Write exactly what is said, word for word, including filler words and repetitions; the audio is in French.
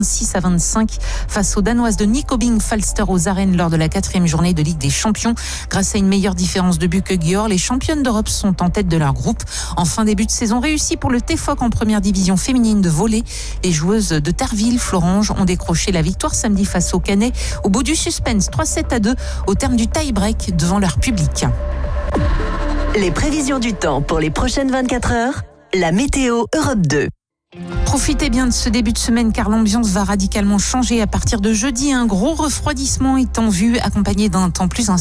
six à vingt-cinq face aux Danoises de Nykøbing Falster aux arènes lors de la quatrième journée de Ligue des Champions. Grâce à une meilleure différence de but que Győr, les championnes d'Europe sont en tête de leur groupe. Enfin, début de saison réussi pour le T F O C en première division féminine de volley. Les joueuses de Terville, Florange, ont décroché la victoire samedi face aux Canet au bout du suspense trois sept à deux au terme du tie-break devant leur public. Les prévisions du temps pour les prochaines vingt-quatre heures, la météo Europe deux. Profitez bien de ce début de semaine car l'ambiance va radicalement changer à partir de jeudi. Un gros refroidissement est en vue accompagné d'un temps plus